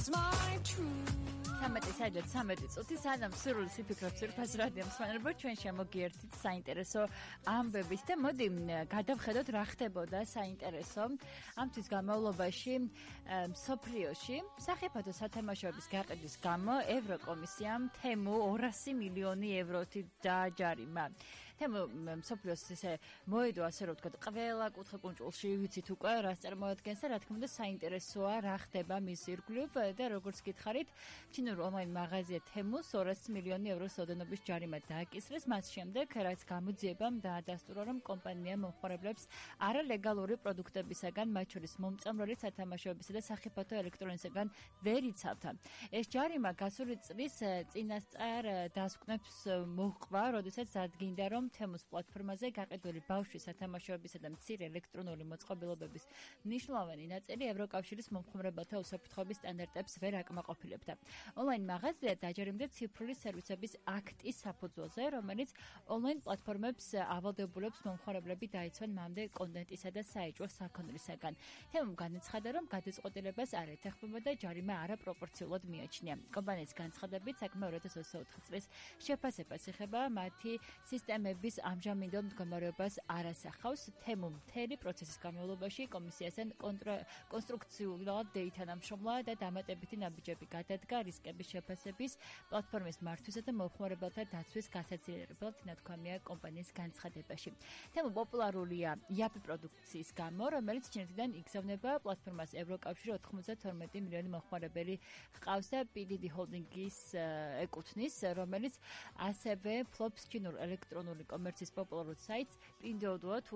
is my truth. სამეტი წუთი სანამ სრული სიფიქრებს რფას რადიო მსმენელო ჩვენ შემოგიერთით საინტერესო ამბებით და მოდი გადავხედოთ რა ხდებოდა საინტერესო ამთვის განმავლობაში მსოფლიოში სახიფათო სათამაშოების გაყიდვის გამო ევროკომისიამ თემუ 200 მილიონი ევროთი დააჯარიმა. თემუ მსოფლიოს ესე მოედო ასე რომ ვთქვათ ყველა კუთხე-კუნჭულში ვიცით უკვე რას წარმოადგენს და რა თქმა უნდა საინტერესოა რა ხდება მის ირგვლივ და როგორც გითხარით ჩინურ ონლაინ მაღაზია თემუს 200 მილიონი ევროს ოდენობის ჯარიმა დააკისრეს მას შემდეგ რაც გამოძიებამ დაადასტურა რომ კომპანია მომხმარებლებს არალეგალური პროდუქტებისაგან მათ შორის მომწამლელი სათამაშოებისა და სახიფათო ელექტრონიკისაგან ვერ იცავდა. ეს ჯარიმა გასული წლის წინასწარ დასკვნებს მოჰყვა, როდესაც დადგინდა რომ თემუს პლატფორმაზე გაყიდველი ბავშვის სათამაშოებისა და მცირე ელექტრონული მოწყობილობების მნიშვნელოვანი ნაწილი ევროკავშირის მომხმარებელთა უსაფრთხოების სტანდარტებს ვერ აკმაყოფილებდა. ონლაინ მაღაზია დაჯერიმდა ციფრული სერვისების აქტის საფუძველზე, რომელიც ონლაინ პლატფორმებს ავალდებულებს მომხმარებლები დაიცვან მამდე კონტენტისა და საეჭვო საქონლისაგან. თემამ განაცხადა, რომ გადაწყვეტილებას არ ეთანხმება და ჯარიმა არაპროპორციულად მიაჩნია. კომპანიის განცხადებით, საქმე 2024 წლის შეფასებას ეხება მათი სისტემების ამჟამინდელ მდგომარეობას არ ასახავს. თემამ მთელი პროცესის განმავლობაში კომისიასთან კონსტრუქციულად ითანამშრომლა და დამატებითი ნაბიჯები გადადგა რისკების შეფასების, პლატფორმის მართვისა და მომხმარებელთა დაცვის გასაძლიერებლად, ნათქვამია კომპანიის განცხადებაში. თემუ პოპულარულია იაპი პროდუქციის გამო, რომელიც ჩინეთიდან იგზავნება პლატფორმას ევროკავშირი 92 მილიონი მომხმარებელი ჰყავს და PDD ჰოლდინგის ეკუთვნის, რომელიც ასევე ფლობს ჩინურ ელექტრონული კომერციის პოპულარულ საიტს Pinduoduo თუ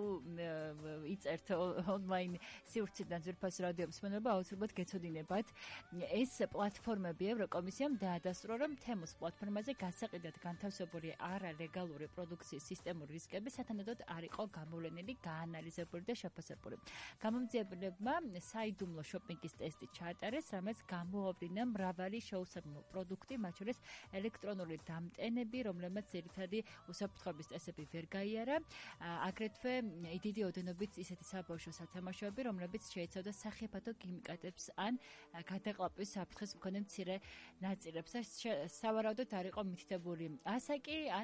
იწერთ ონლაინ სივრციდან ძვირფას რადიო მსმენელობა აუცილებლად გეცოდინებათ. ეს პლატფორმები ევროკომისიამ დაადასტურა, რომ თემუს პლატფორმაზე გასაყიდად განთავსებული არალეგალური პროდუქციის სისტემური რისკები სათანადოდ არ იყო გამოვლენილი, გაანალიზებული და შეფასებული. გამომძიებლებმა საიდუმლო შოპინგის ტესტი ჩაატარეს, რამაც გამოავლინა მრავალი შეუსაბამო პროდუქტი, მათ შორის ელექტრონული დამტენები, რომლებმაც ძირითადი უსაფრთხოების წესები ვერ გაიარა, აგრეთვე დიდი ოდენობით ისეთი საბავშვო სათამაშოები, რომლებიც შეიცავდა სახიფათო ქიმიკატებს ან გადაყლაპვის საფრთხეს მქონე მცირე ნაწილებს. სავარაუდოდ არ იყო მითითებული ასაკი ან